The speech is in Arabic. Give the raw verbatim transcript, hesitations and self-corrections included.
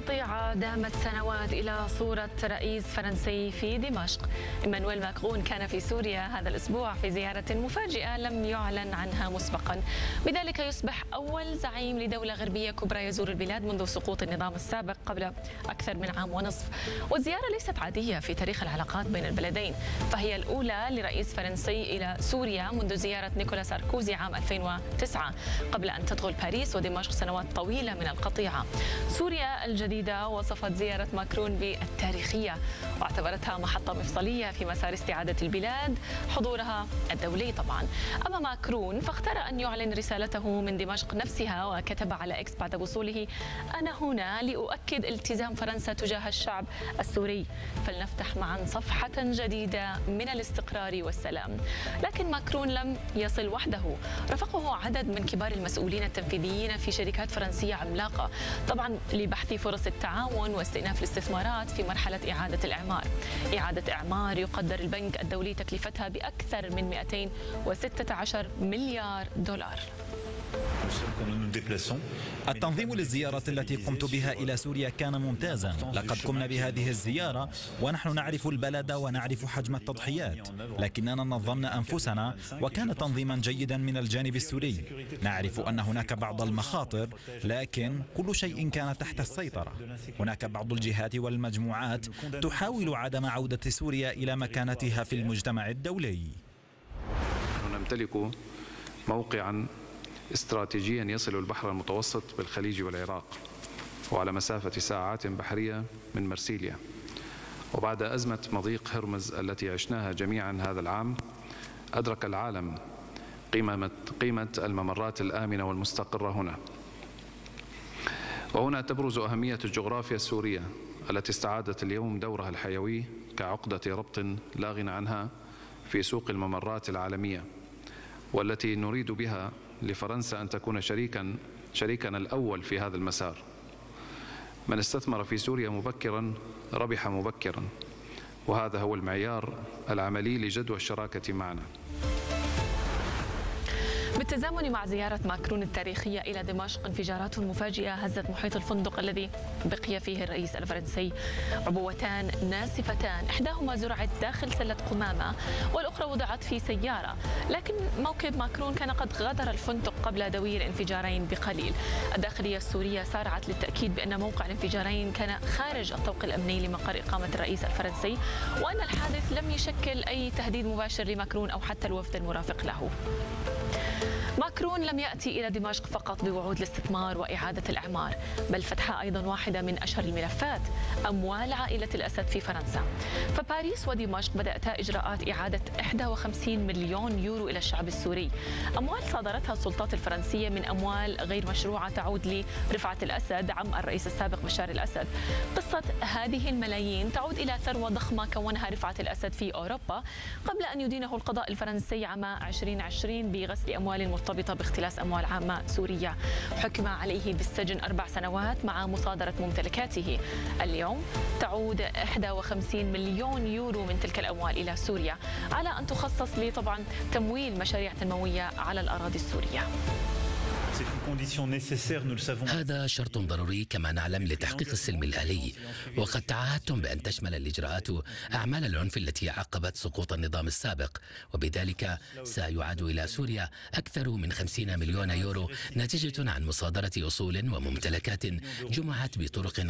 القطيعة دامت سنوات إلى صورة رئيس فرنسي في دمشق. إيمانويل ماكرون كان في سوريا هذا الأسبوع في زيارة مفاجئة لم يعلن عنها مسبقا، بذلك يصبح أول زعيم لدولة غربية كبرى يزور البلاد منذ سقوط النظام السابق قبل أكثر من عام ونصف. والزيارة ليست عادية في تاريخ العلاقات بين البلدين، فهي الأولى لرئيس فرنسي إلى سوريا منذ زيارة نيكولا ساركوزي عام ألفين وتسعة قبل أن تدخل باريس ودمشق سنوات طويلة من القطيعة. سوريا الجديدة وصفت زيارة ماكرون بالتاريخية واعتبرتها محطة مفصلية في مسار استعادة البلاد حضورها الدولي طبعا. أما ماكرون فاختار أن يعلن رسالته من دمشق نفسها وكتب على إكس بعد وصوله: أنا هنا لأؤكد التزام فرنسا تجاه الشعب السوري، فلنفتح معا صفحة جديدة من الاستقرار والسلام. لكن ماكرون لم يصل وحده، رافقه عدد من كبار المسؤولين التنفيذيين في شركات فرنسية عملاقة طبعا لبحث فرص التعاون واستئناف الاستثمارات في مرحلة إعادة الإعمار. إعادة إعمار يقدر البنك الدولي تكلفتها بأكثر من مئتين وستة عشر مليار دولار. التنظيم للزيارة التي قمت بها إلى سوريا كان ممتازا. لقد قمنا بهذه الزيارة ونحن نعرف البلد ونعرف حجم التضحيات، لكننا نظمنا أنفسنا وكان تنظيما جيدا من الجانب السوري. نعرف أن هناك بعض المخاطر، لكن كل شيء كان تحت السيطرة. هناك بعض الجهات والمجموعات تحاول عدم عودة سوريا إلى مكانتها في المجتمع الدولي. نمتلك موقعا استراتيجيا يصل البحر المتوسط بالخليج والعراق وعلى مسافة ساعات بحرية من مرسيليا. وبعد أزمة مضيق هرمز التي عشناها جميعا هذا العام، أدرك العالم قيمة قيمة الممرات الآمنة والمستقرة هنا. وهنا تبرز أهمية الجغرافيا السورية التي استعادت اليوم دورها الحيوي كعقدة ربط لا غنى عنها في سوق الممرات العالمية، والتي نريد بها لفرنسا أن تكون شريكا شريكنا الأول في هذا المسار. من استثمر في سوريا مبكرا ربح مبكرا، وهذا هو المعيار العملي لجدوى الشراكة معنا. بالتزامن مع زيارة ماكرون التاريخية إلى دمشق، انفجارات مفاجئة هزت محيط الفندق الذي بقي فيه الرئيس الفرنسي. عبوتان ناسفتان، إحداهما زرعت داخل سلة قمامة والأخرى وضعت في سيارة، لكن موكب ماكرون كان قد غادر الفندق قبل دوي الانفجارين بقليل. الداخلية السورية سارعت للتأكيد بأن موقع الانفجارين كان خارج الطوق الأمني لمقر إقامة الرئيس الفرنسي، وأن الحادث لم يشكل أي تهديد مباشر لماكرون أو حتى الوفد المرافق له. ماكرون لم يأتي إلى دمشق فقط بوعود الاستثمار وإعادة الإعمار، بل فتح أيضا واحدة من أشهر الملفات: أموال عائلة الأسد في فرنسا. فباريس ودمشق بدأتا إجراءات إعادة واحد وخمسين مليون يورو إلى الشعب السوري، أموال صادرتها السلطات الفرنسية من أموال غير مشروعة تعود لرفعت الأسد عم الرئيس السابق بشار الأسد. قصة هذه الملايين تعود إلى ثروة ضخمة كونها رفعت الأسد في أوروبا قبل أن يدينه القضاء الفرنسي عام ألفين وعشرين بغسل أموال مرتبطة باختلاس أموال عامة سورية. حكم عليه بالسجن أربع سنوات مع مصادرة ممتلكاته. اليوم تعود واحد وخمسين مليون يورو من تلك الأموال إلى سوريا، على أن تخصص لطبعا تمويل مشاريع تنموية على الأراضي السورية. هذا شرط ضروري كما نعلم لتحقيق السلم الآلي، وقد تعهدتم بأن تشمل الإجراءات أعمال العنف التي عقبت سقوط النظام السابق، وبذلك سيعاد إلى سوريا أكثر من خمسين مليون يورو ناتجة عن مصادرة أصول وممتلكات جمعت بطرق